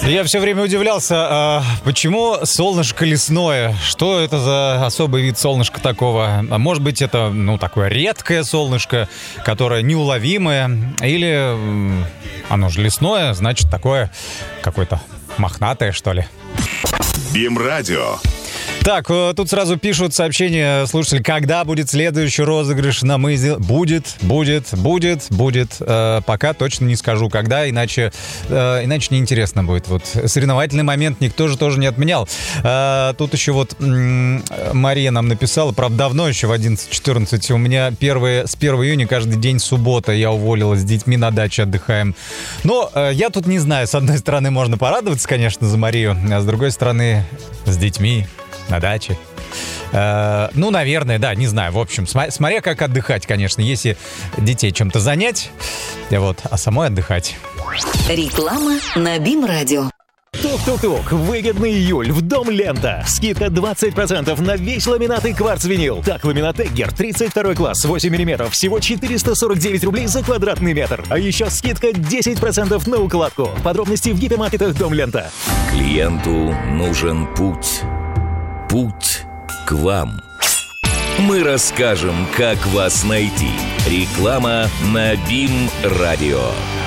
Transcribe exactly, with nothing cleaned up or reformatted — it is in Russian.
Я все время удивлялся, а почему солнышко лесное? Что это за особый вид солнышка такого? А может быть, это, ну, такое редкое солнышко, которое неуловимое? Или оно же лесное, значит, такое какое-то мохнатое, что ли? БИМ-радио. Так, тут сразу пишут сообщения слушатели, когда будет следующий розыгрыш на мызе. Будет, будет, будет, будет. Э, пока точно не скажу, когда, иначе, э, иначе неинтересно будет. Вот соревновательный момент никто же тоже не отменял. Э, тут еще вот м- Мария нам написала, правда, давно еще в одиннадцать четырнадцать. У меня первые, с первого июня каждый день суббота. Я уволилась, с детьми на даче отдыхаем. Но э, я тут не знаю. С одной стороны, можно порадоваться, конечно, за Марию, а с другой стороны, с детьми на даче. Э, ну, наверное, да, не знаю. В общем, см- смотря как отдыхать, конечно. Если детей чем-то занять, вот, а самой отдыхать. Реклама на БИМ-радио. Тук-тук-тук. Выгодный июль в Дом Лента. Скидка двадцать процентов на весь ламинат и кварц-винил. Так, ламинат Эггер тридцать второй класс, восемь миллиметров. Всего четыреста сорок девять рублей за квадратный метр. А еще скидка десять процентов на укладку. Подробности в гипермаркетах Дом Лента. Клиенту нужен путь. Путь к вам. Мы расскажем, как вас найти. Реклама на БИМ-радио.